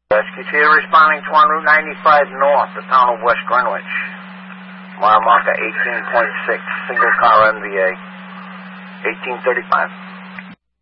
Rescue Chief responding to on Route 95 North, the town of West Greenwich. Mile marker 18.6, single car MVA, 1835.